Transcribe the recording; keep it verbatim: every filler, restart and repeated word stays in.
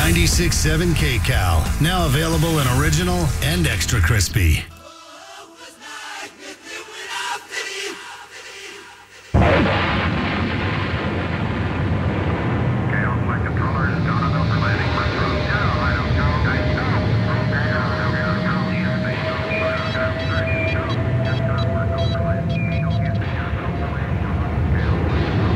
ninety-six point seven K Cal. Now available in original and extra crispy.